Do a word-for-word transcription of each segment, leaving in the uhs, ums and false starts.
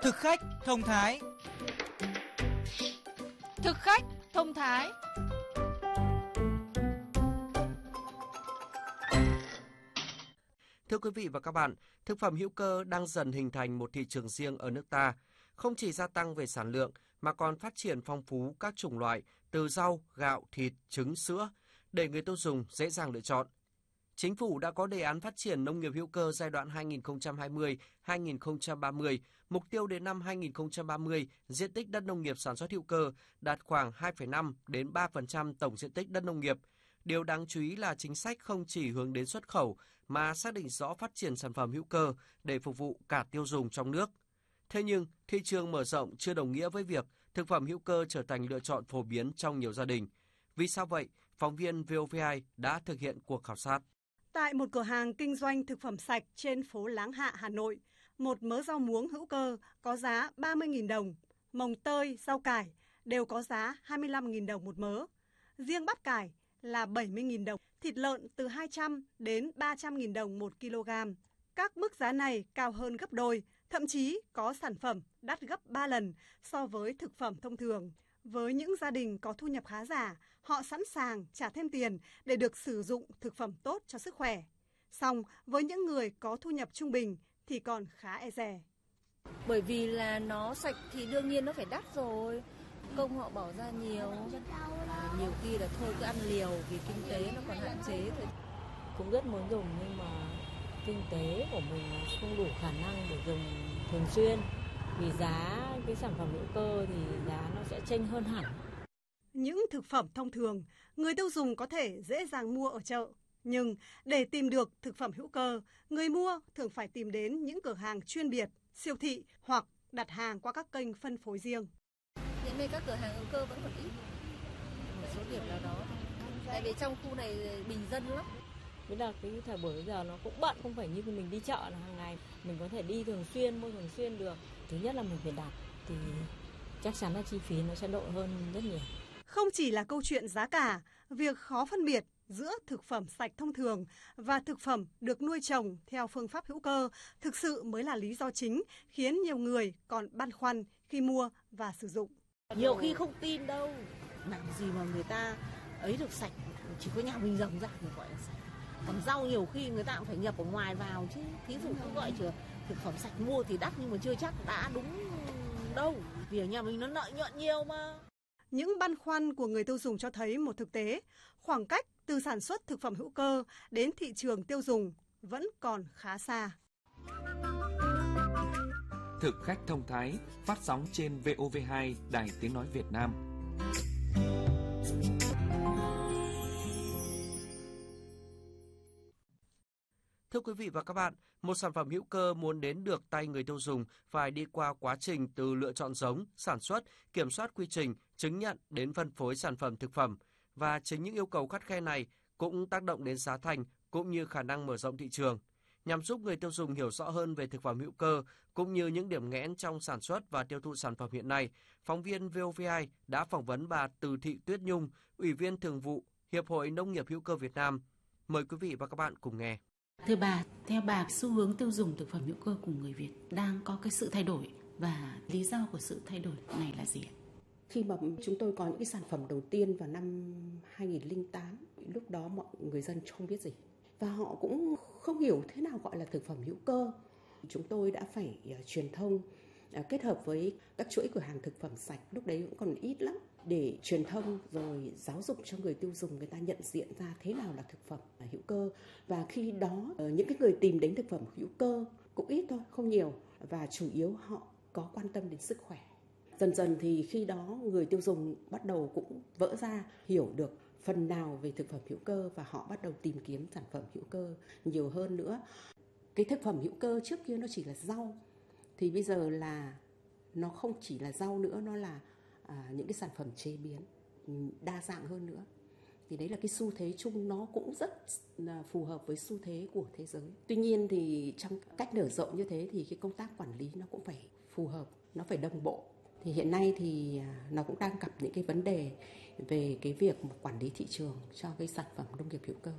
Thực khách thông thái. Thực khách thông thái. Thưa quý vị và các bạn, thực phẩm hữu cơ đang dần hình thành một thị trường riêng ở nước ta. Không chỉ gia tăng về sản lượng mà còn phát triển phong phú các chủng loại từ rau, gạo, thịt, trứng, sữa để người tiêu dùng dễ dàng lựa chọn. Chính phủ đã có đề án phát triển nông nghiệp hữu cơ giai đoạn hai nghìn không trăm hai mươi đến hai nghìn không trăm ba mươi, mục tiêu đến năm hai nghìn không trăm ba mươi, diện tích đất nông nghiệp sản xuất hữu cơ đạt khoảng hai phẩy năm đến ba phần trăm tổng diện tích đất nông nghiệp. Điều đáng chú ý là chính sách không chỉ hướng đến xuất khẩu mà xác định rõ phát triển sản phẩm hữu cơ để phục vụ cả tiêu dùng trong nước. Thế nhưng, thị trường mở rộng chưa đồng nghĩa với việc thực phẩm hữu cơ trở thành lựa chọn phổ biến trong nhiều gia đình. Vì sao vậy? Phóng viên vê o vê hai đã thực hiện cuộc khảo sát. Tại một cửa hàng kinh doanh thực phẩm sạch trên phố Láng Hạ, Hà Nội, một mớ rau muống hữu cơ có giá ba mươi nghìn đồng, mồng tơi, rau cải đều có giá hai mươi lăm nghìn đồng một mớ. Riêng bắp cải là bảy mươi nghìn đồng, thịt lợn từ hai trăm đến ba trăm nghìn đồng một kg. Các mức giá này cao hơn gấp đôi, thậm chí có sản phẩm đắt gấp ba lần so với thực phẩm thông thường. Với những gia đình có thu nhập khá giả, họ sẵn sàng trả thêm tiền để được sử dụng thực phẩm tốt cho sức khỏe. Song với những người có thu nhập trung bình thì còn khá e dè. Bởi vì là nó sạch thì đương nhiên nó phải đắt rồi. Công họ bỏ ra nhiều, à, nhiều khi là thôi cứ ăn liều vì kinh tế nó còn hạn chế thôi. Cũng rất muốn dùng nhưng mà kinh tế của mình không đủ khả năng để dùng thường xuyên. Vì giá cái sản phẩm hữu cơ thì giá nó sẽ chênh hơn hẳn. Những thực phẩm thông thường, người tiêu dùng có thể dễ dàng mua ở chợ. Nhưng để tìm được thực phẩm hữu cơ, người mua thường phải tìm đến những cửa hàng chuyên biệt, siêu thị hoặc đặt hàng qua các kênh phân phối riêng. Hiện nay các cửa hàng hữu cơ vẫn còn ít, một số điểm nào đó. Tại vì trong khu này bình dân lắm. Với là cái thời buổi bây giờ nó cũng bận, không phải như mình đi chợ là hàng ngày. Mình có thể đi thường xuyên, mua thường xuyên được. Thứ nhất là mình phải đặt thì chắc chắn là chi phí nó sẽ độ hơn rất nhiều. Không chỉ là câu chuyện giá cả, việc khó phân biệt giữa thực phẩm sạch thông thường và thực phẩm được nuôi trồng theo phương pháp hữu cơ thực sự mới là lý do chính khiến nhiều người còn băn khoăn khi mua và sử dụng. Nhiều khi không tin đâu, làm gì mà người ta ấy được sạch, chỉ có nhà mình trồng ra thì gọi là sạch. Còn rau nhiều khi người ta cũng phải nhập ở ngoài vào chứ, thí dụ cũng gọi là thực phẩm sạch mua thì đắt nhưng mà chưa chắc đã đúng đâu, vì ở nhà mình nó lợi nhuận nhiều mà. Những băn khoăn của người tiêu dùng cho thấy một thực tế, khoảng cách từ sản xuất thực phẩm hữu cơ đến thị trường tiêu dùng vẫn còn khá xa. Thực khách thông thái phát sóng trên vê o vê hai Đài Tiếng nói Việt Nam. Thưa quý vị và các bạn, một sản phẩm hữu cơ muốn đến được tay người tiêu dùng phải đi qua quá trình từ lựa chọn giống, sản xuất, kiểm soát quy trình, chứng nhận đến phân phối sản phẩm thực phẩm. Và chính những yêu cầu khắt khe này cũng tác động đến giá thành cũng như khả năng mở rộng thị trường. Nhằm giúp người tiêu dùng hiểu rõ hơn về thực phẩm hữu cơ cũng như những điểm nghẽn trong sản xuất và tiêu thụ sản phẩm hiện nay, phóng viên vê o vê hai đã phỏng vấn bà Từ Thị Tuyết Nhung, Ủy viên Thường vụ Hiệp hội Nông nghiệp Hữu cơ Việt Nam. Mời quý vị và các bạn cùng nghe. Thưa bà, theo bà, xu hướng tiêu dùng thực phẩm hữu cơ của người Việt đang có cái sự thay đổi và lý do của sự thay đổi này là gì ạ? Khi mà chúng tôi có những cái sản phẩm đầu tiên vào năm hai nghìn không trăm lẻ tám, lúc đó mọi người dân không biết gì và họ cũng không hiểu thế nào gọi là thực phẩm hữu cơ. Chúng tôi đã phải uh, truyền thông uh, kết hợp với các chuỗi cửa hàng thực phẩm sạch, lúc đấy cũng còn ít lắm, để truyền thông rồi giáo dục cho người tiêu dùng người ta nhận diện ra thế nào là thực phẩm là hữu cơ. Và khi đó uh, những cái người tìm đến thực phẩm hữu cơ cũng ít thôi, không nhiều, và chủ yếu họ có quan tâm đến sức khỏe. Dần dần thì khi đó người tiêu dùng bắt đầu cũng vỡ ra, hiểu được phần nào về thực phẩm hữu cơ và họ bắt đầu tìm kiếm sản phẩm hữu cơ nhiều hơn nữa. Cái thực phẩm hữu cơ trước kia nó chỉ là rau, thì bây giờ là nó không chỉ là rau nữa, nó là à, những cái sản phẩm chế biến đa dạng hơn nữa. Thì đấy là cái xu thế chung, nó cũng rất phù hợp với xu thế của thế giới. Tuy nhiên thì trong cách nở rộng như thế thì cái công tác quản lý nó cũng phải phù hợp, nó phải đồng bộ. Thì hiện nay thì nó cũng đang gặp những cái vấn đề về cái việc quản lý thị trường cho cái sản phẩm nông nghiệp hữu cơ.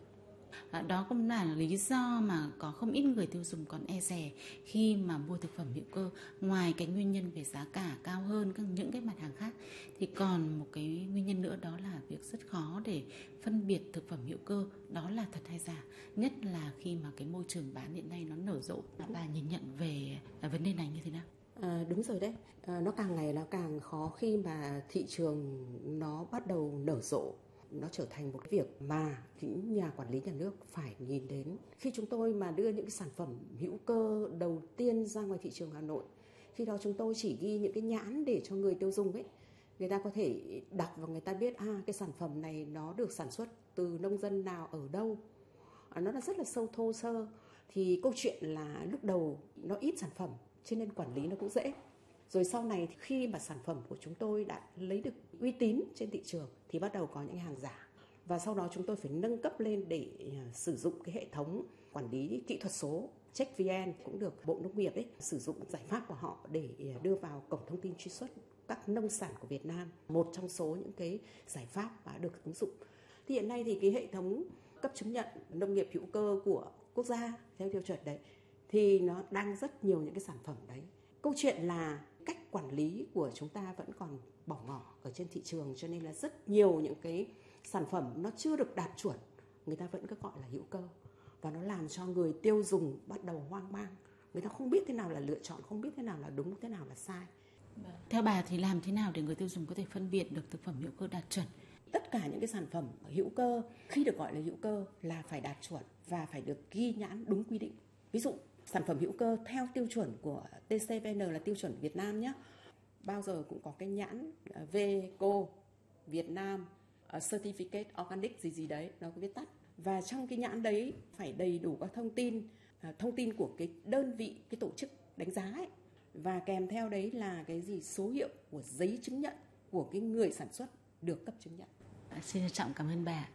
À, đó cũng là lý do mà có không ít người tiêu dùng còn e dè khi mà mua thực phẩm hữu cơ. Ngoài cái nguyên nhân về giá cả cao hơn các những cái mặt hàng khác, thì còn một cái nguyên nhân nữa, đó là việc rất khó để phân biệt thực phẩm hữu cơ đó là thật hay giả, nhất là khi mà cái môi trường bán hiện nay nó nở rộ. Bà nhìn nhận về vấn đề này như thế nào? À, đúng rồi đấy, à, nó càng ngày nó càng khó khi mà thị trường nó bắt đầu nở rộ. Nó trở thành một cái việc mà những nhà quản lý nhà nước phải nhìn đến. Khi chúng tôi mà đưa những cái sản phẩm hữu cơ đầu tiên ra ngoài thị trường Hà Nội, khi đó chúng tôi chỉ ghi những cái nhãn để cho người tiêu dùng ấy, người ta có thể đọc và người ta biết à cái sản phẩm này nó được sản xuất từ nông dân nào ở đâu. À, nó là rất là sâu thô sơ. Thì câu chuyện là lúc đầu nó ít sản phẩm cho nên quản lý nó cũng dễ. Rồi sau này khi mà sản phẩm của chúng tôi đã lấy được uy tín trên thị trường thì bắt đầu có những hàng giả. Và sau đó chúng tôi phải nâng cấp lên để sử dụng cái hệ thống quản lý kỹ thuật số Check vê en, cũng được Bộ Nông nghiệp ấy sử dụng giải pháp của họ để đưa vào cổng thông tin truy xuất các nông sản của Việt Nam. Một trong số những cái giải pháp đã được ứng dụng. Thì hiện nay thì cái hệ thống cấp chứng nhận nông nghiệp hữu cơ của quốc gia theo tiêu chuẩn đấy thì nó đang rất nhiều những cái sản phẩm đấy. Câu chuyện là cách quản lý của chúng ta vẫn còn bỏ ngỏ ở trên thị trường, cho nên là rất nhiều những cái sản phẩm nó chưa được đạt chuẩn, người ta vẫn cứ gọi là hữu cơ. Và nó làm cho người tiêu dùng bắt đầu hoang mang. Người ta không biết thế nào là lựa chọn, không biết thế nào là đúng, thế nào là sai. Theo bà thì làm thế nào để người tiêu dùng có thể phân biệt được thực phẩm hữu cơ đạt chuẩn? Tất cả những cái sản phẩm hữu cơ khi được gọi là hữu cơ là phải đạt chuẩn và phải được ghi nhãn đúng quy định. Ví dụ sản phẩm hữu cơ theo tiêu chuẩn của tê xê vê en là tiêu chuẩn Việt Nam nhé. Bao giờ cũng có cái nhãn vê e xê o Việt Nam Certificate Organic gì gì đấy, nó có viết tắt. Và trong cái nhãn đấy phải đầy đủ các thông tin, thông tin của cái đơn vị, cái tổ chức đánh giá ấy. Và kèm theo đấy là cái gì số hiệu của giấy chứng nhận của cái người sản xuất được cấp chứng nhận. À, xin trân trọng cảm ơn bà.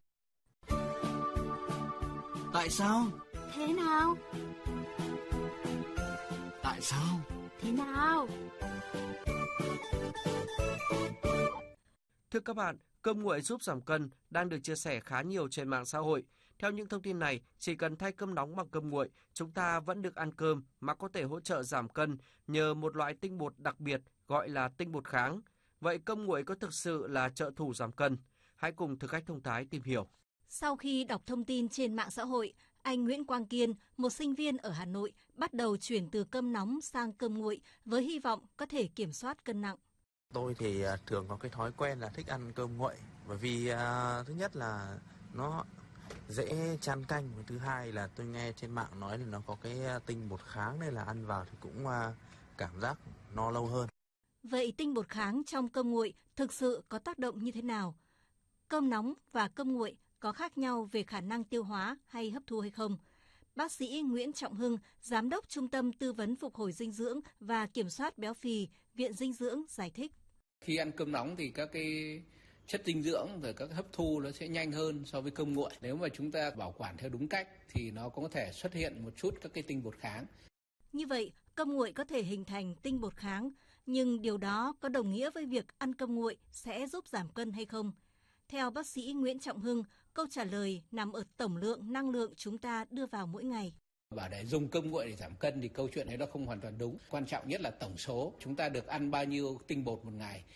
Tại sao? Thế nào? Tại sao? Thế nào? Thưa các bạn, cơm nguội giúp giảm cân đang được chia sẻ khá nhiều trên mạng xã hội. Theo những thông tin này, chỉ cần thay cơm nóng bằng cơm nguội, chúng ta vẫn được ăn cơm mà có thể hỗ trợ giảm cân nhờ một loại tinh bột đặc biệt gọi là tinh bột kháng. Vậy cơm nguội có thực sự là trợ thủ giảm cân? Hãy cùng Thực Khách Thông Thái tìm hiểu. Sau khi đọc thông tin trên mạng xã hội, anh Nguyễn Quang Kiên, một sinh viên ở Hà Nội, bắt đầu chuyển từ cơm nóng sang cơm nguội với hy vọng có thể kiểm soát cân nặng. Tôi thì thường có cái thói quen là thích ăn cơm nguội, bởi vì uh, thứ nhất là nó dễ chan canh, và thứ hai là tôi nghe trên mạng nói là nó có cái tinh bột kháng nên là ăn vào thì cũng uh, cảm giác no lâu hơn. Vậy tinh bột kháng trong cơm nguội thực sự có tác động như thế nào? Cơm nóng và cơm nguội có khác nhau về khả năng tiêu hóa hay hấp thu hay không? Bác sĩ Nguyễn Trọng Hưng, Giám đốc Trung tâm Tư vấn Phục hồi Dinh dưỡng và Kiểm soát Béo phì, Viện Dinh dưỡng giải thích. Khi ăn cơm nóng thì các cái chất dinh dưỡng và các hấp thu nó sẽ nhanh hơn so với cơm nguội. Nếu mà chúng ta bảo quản theo đúng cách thì nó cũng có thể xuất hiện một chút các cái tinh bột kháng. Như vậy, cơm nguội có thể hình thành tinh bột kháng, nhưng điều đó có đồng nghĩa với việc ăn cơm nguội sẽ giúp giảm cân hay không? Theo bác sĩ Nguyễn Trọng Hưng, câu trả lời nằm ở tổng lượng năng lượng chúng ta đưa vào mỗi ngày. Bảo để dùng cơm nguội để giảm cân thì câu chuyện ấy nó không hoàn toàn đúng. Quan trọng nhất là tổng số, chúng ta được ăn bao nhiêu tinh bột một ngày.